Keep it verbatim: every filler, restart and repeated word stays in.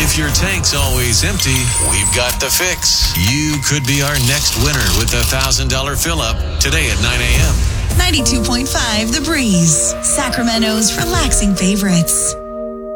If your tank's always empty, we've got the fix. You could be our next winner with a one thousand dollars fill-up today at nine a.m. ninety-two point five The Breeze, Sacramento's relaxing favorites.